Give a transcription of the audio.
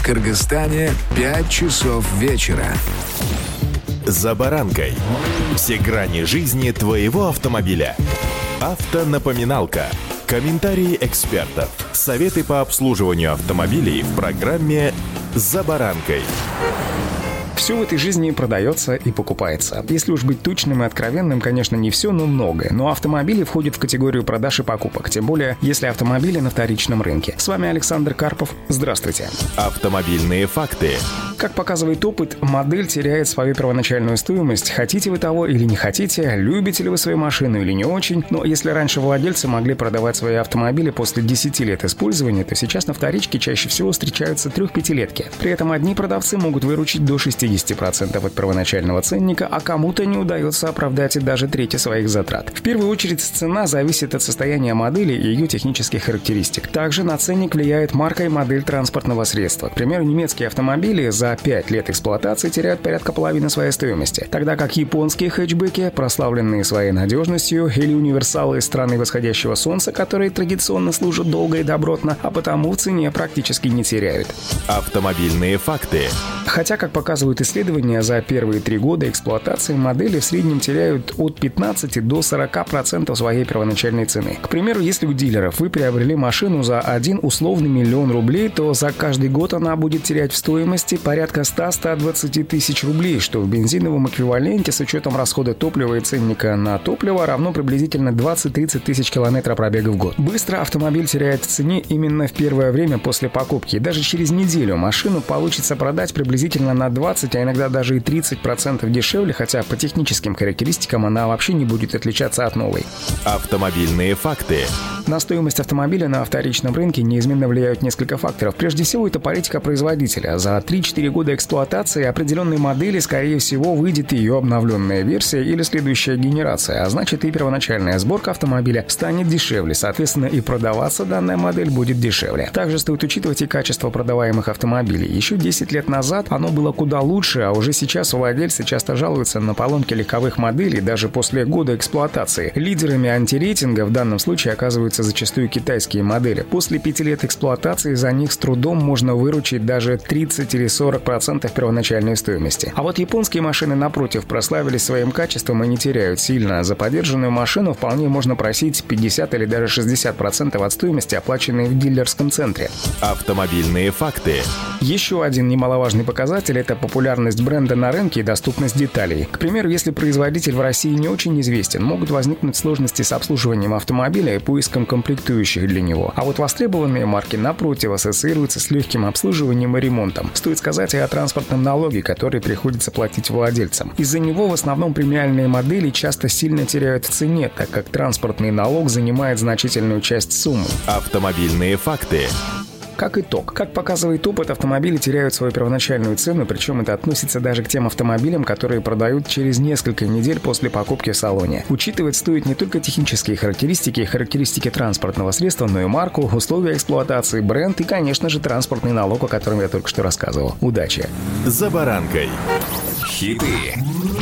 В Кыргызстане 5 часов вечера. «За баранкой». Все грани жизни твоего автомобиля. Автонапоминалка. Комментарии экспертов. Советы по обслуживанию автомобилей в программе «За баранкой». Все в этой жизни продается и покупается. Если уж быть точным и откровенным, конечно, не все, но многое. Но автомобили входят в категорию продаж и покупок. Тем более, если автомобили на вторичном рынке. С вами Александр Карпов. Здравствуйте. Автомобильные факты. Как показывает опыт, модель теряет свою первоначальную стоимость. Хотите вы того или не хотите, любите ли вы свою машину или не очень. Но если раньше владельцы могли продавать свои автомобили после 10 лет использования, то сейчас на вторичке чаще всего встречаются 3-5-летки. При этом одни продавцы могут выручить до 60% от первоначального ценника, а кому-то не удается оправдать и даже трети своих затрат. В первую очередь цена зависит от состояния модели и ее технических характеристик. Также на ценник влияет марка и модель транспортного средства. К примеру, немецкие автомобили за 5 лет эксплуатации теряют порядка половины своей стоимости, тогда как японские хэтчбеки, прославленные своей надежностью, или универсалы из страны восходящего солнца, которые традиционно служат долго и добротно, а потому в цене практически не теряют. Автомобильные факты. Хотя, как показывают исследования, за первые 3 года эксплуатации модели в среднем теряют от 15 до 40% своей первоначальной цены. К примеру, если у дилеров вы приобрели машину за один условный миллион рублей, то за каждый год она будет терять в стоимости порядка 100-120 тысяч рублей, что в бензиновом эквиваленте с учетом расхода топлива и ценника на топливо равно приблизительно 20-30 тысяч километров пробега в год. Быстро автомобиль теряет в цене именно в первое время после покупки. Даже через неделю машину получится продать приблизительно на 20, а иногда даже и 30% дешевле, хотя по техническим характеристикам она вообще не будет отличаться от новой. Автомобильные факты. На стоимость автомобиля на вторичном рынке неизменно влияют несколько факторов. Прежде всего, это политика производителя. За 3-4 года эксплуатации определенной модели, скорее всего, выйдет ее обновленная версия или следующая генерация, а значит и первоначальная сборка автомобиля станет дешевле, соответственно и продаваться данная модель будет дешевле. Также стоит учитывать и качество продаваемых автомобилей. Еще 10 лет назад оно было куда лучше, а уже сейчас владельцы часто жалуются на поломки легковых моделей даже после года эксплуатации. Лидерами антирейтинга в данном случае оказываются зачастую китайские модели. После 5 лет эксплуатации за них с трудом можно выручить даже 30 или 40% первоначальной стоимости. А вот японские машины, напротив, прославились своим качеством и не теряют сильно. За подержанную машину вполне можно просить 50 или даже 60% от стоимости, оплаченной в дилерском центре. Автомобильные факты. Еще один немаловажный показатель – это популярность бренда на рынке и доступность деталей. К примеру, если производитель в России не очень известен, могут возникнуть сложности с обслуживанием автомобиля и поиском комплектующих для него. А вот востребованные марки, напротив, ассоциируются с легким обслуживанием и ремонтом. Стоит сказать и о транспортном налоге, который приходится платить владельцам. Из-за него в основном премиальные модели часто сильно теряют в цене, так как транспортный налог занимает значительную часть суммы. Автомобильные факты. Как итог, как показывает опыт, автомобили теряют свою первоначальную цену, причем это относится даже к тем автомобилям, которые продают через несколько недель после покупки в салоне. Учитывать стоит не только технические характеристики и характеристики транспортного средства, но и марку, условия эксплуатации, бренд и, конечно же, транспортный налог, о котором я только что рассказывал. Удачи! За баранкой. Хиты